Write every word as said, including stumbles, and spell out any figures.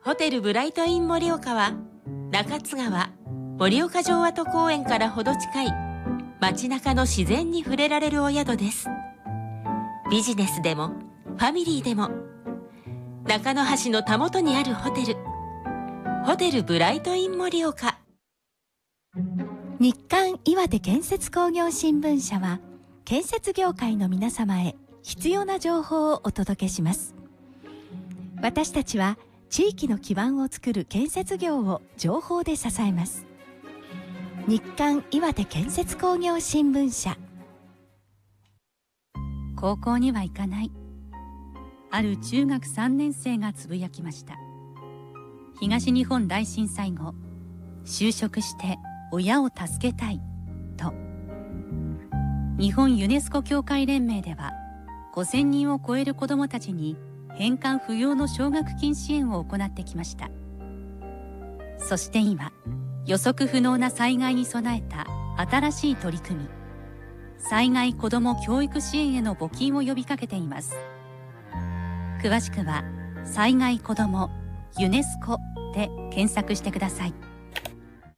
ホテルブライトイン盛岡は中津川盛岡城跡公園からほど近い街中の自然に触れられるお宿です。ビジネスでもファミリーでも中野橋のたもとにあるホテルホテルブライトイン盛岡。 日刊岩手建設工業新聞社は建設業界の皆様へ必要な情報をお届けします。私たちは地域の基盤を作る建設業を情報で支えます。日刊岩手建設工業新聞社。 高校には行かない、ある中学さんねん生がつぶやきました。東日本大震災後、就職して親を助けたいと。日本ユネスコ協会連盟ではごせんにんを超える子どもたちに返還不要の奨学金支援を行ってきました。そして今、予測不能な災害に備えた新しい取り組み、災害子ども教育支援への募金を呼びかけています。詳しくは災害子どもユネスコで検索してください。